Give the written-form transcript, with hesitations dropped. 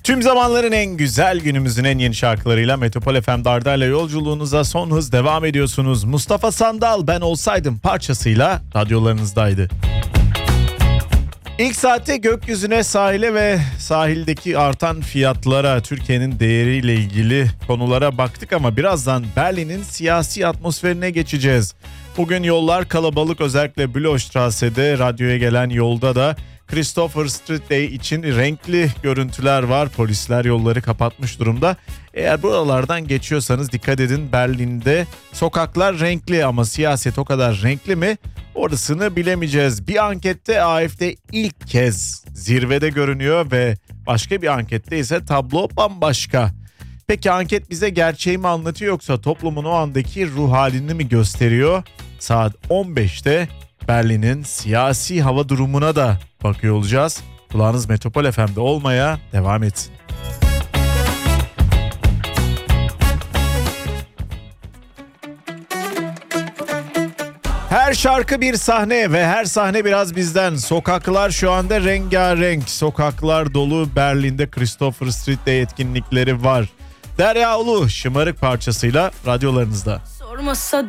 Tüm zamanların en güzel, günümüzün en yeni şarkılarıyla Metropol FM Darda'yla yolculuğunuza son hız devam ediyorsunuz. Mustafa Sandal Ben Olsaydım parçasıyla radyolarınızdaydı. İlk saatte gökyüzüne, sahile ve sahildeki artan fiyatlara, Türkiye'nin değeriyle ilgili konulara baktık ama birazdan Berlin'in siyasi atmosferine geçeceğiz. Bugün yollar kalabalık, özellikle Bülowstrasse'de radyoya gelen yolda da Christopher Street Day için renkli görüntüler var. Polisler yolları kapatmış durumda. Eğer buralardan geçiyorsanız dikkat edin, Berlin'de sokaklar renkli ama siyaset o kadar renkli mi? Orasını bilemeyeceğiz. Bir ankette AfD ilk kez zirvede görünüyor ve başka bir ankette ise tablo bambaşka. Peki anket bize gerçeği mi anlatıyor yoksa toplumun o andaki ruh halini mi gösteriyor? Saat 15'te Berlin'in siyasi hava durumuna da bakıyor olacağız. Kulağınız Metropol FM'de olmaya devam etsin. Her şarkı bir sahne ve her sahne biraz bizden. Sokaklar şu anda rengarenk. Sokaklar dolu. Berlin'de Christopher Street Day etkinlikleri var. Derya Ulu Şımarık parçasıyla radyolarınızda. Sormasa